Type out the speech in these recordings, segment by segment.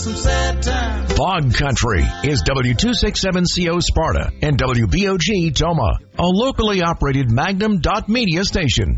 some sad times. Fog Country is W267CO Sparta and WBOG Toma, a locally operated Magnum.media station.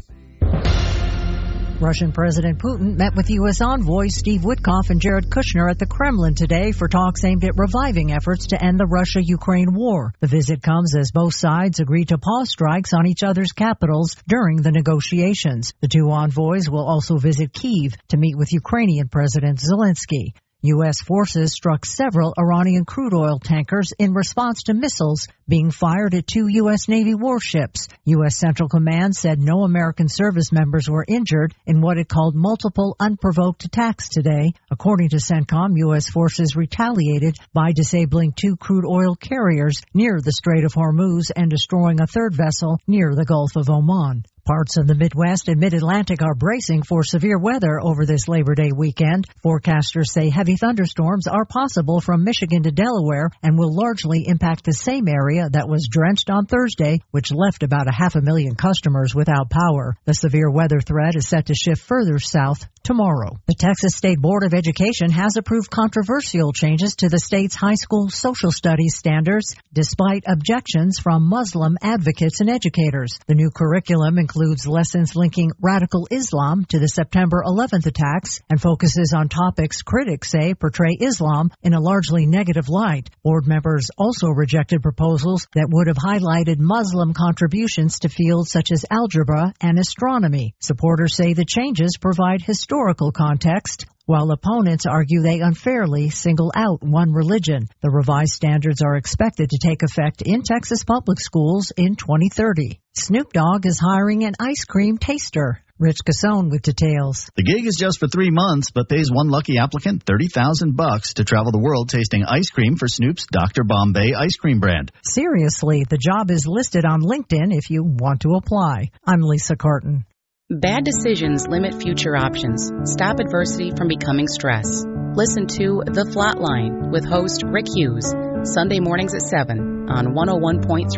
Russian President Putin met with U.S. envoys Steve Witkoff and Jared Kushner at the Kremlin today for talks aimed at reviving efforts to end the Russia-Ukraine war. The visit comes as both sides agreed to pause strikes on each other's capitals during the negotiations. The two envoys will also visit Kyiv to meet with Ukrainian President Zelensky. U.S. forces struck several Iranian crude oil tankers in response to missiles being fired at two U.S. Navy warships. U.S. Central Command said no American service members were injured in what it called multiple unprovoked attacks today. According to CENTCOM, U.S. forces retaliated by disabling two crude oil carriers near the Strait of Hormuz and destroying a third vessel near the Gulf of Oman. Parts of the Midwest and Mid-Atlantic are bracing for severe weather over this Labor Day weekend. Forecasters say heavy thunderstorms are possible from Michigan to Delaware and will largely impact the same area that was drenched on Thursday, which left about 500,000 customers without power. The severe weather threat is set to shift further south tomorrow. The Texas State Board of Education has approved controversial changes to the state's high school social studies standards, despite objections from Muslim advocates and educators. The new curriculum includes lessons linking radical Islam to the September 11th attacks and focuses on topics critics say portray Islam in a largely negative light. Board members also rejected proposals that would have highlighted Muslim contributions to fields such as algebra and astronomy. Supporters say the changes provide historical context, while opponents argue they unfairly single out one religion. The revised standards are expected to take effect in Texas public schools in 2030. Snoop Dogg is hiring an ice cream taster. Rich Cassone with details. The gig is just for 3 months, but pays one lucky applicant $30,000 to travel the world tasting ice cream for Snoop's Dr. Bombay ice cream brand. Seriously, the job is listed on LinkedIn if you want to apply. I'm Lisa Carton. Bad decisions limit future options. Stop adversity from becoming stress. Listen to The Flatline with host Rick Hughes, Sunday mornings at 7 on 101.3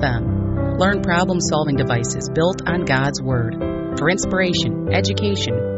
FM. Learn problem-solving devices built on God's Word. For inspiration, education,